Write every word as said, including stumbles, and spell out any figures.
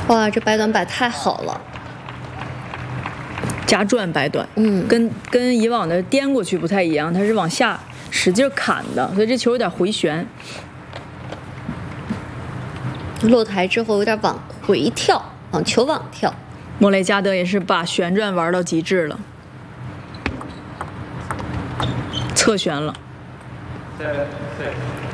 哇，这摆短摆太好了， 加转摆短， 嗯， 跟跟以往的颠过去不太一样，它是往下使劲砍的，所以这球有点回旋。 落台之后有点往回跳，往球网跳。 莫雷加德也是把旋转玩到极致了，侧旋了。